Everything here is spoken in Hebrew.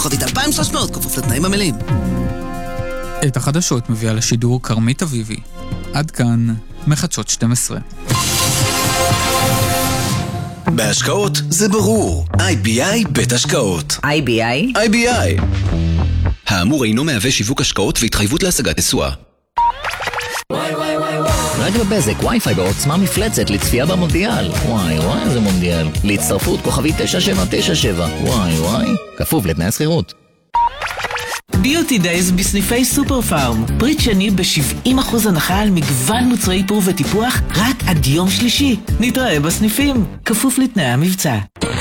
כוכבית 2300, כפוף לתנאים המלאים. את החדשות מביאה לשידור קרמית אביבי. עד כאן מחדשות 12. בהשקעות זה ברור. IBI בית השקעות. IBI. האמור אינו מהווה שיווק השקעות והתחייבות להשגת תשואה. רק בבזק וי-פיי בעוצמה מפלצת לצפייה במונדיאל. וואי, איזה מונדיאל. להצטרפות כוכבית 9797. וואי, כפוף לתנאי השכירות. ביוטי דייז בסניפי סופר פארם. פריט שני ב-70% הנחה על מגוון מוצרי איפור וטיפוח רק עד יום שלישי. נתראה בסניפים. כפוף לתנאי המבצע.